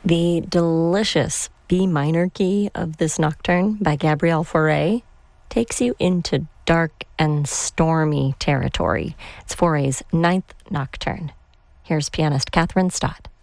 The delicious B minor key of this nocturne by Gabrielle Fauré takes you into dark and stormy territory. It's Fauré's ninth nocturne. Here's pianist Kathryn Stott.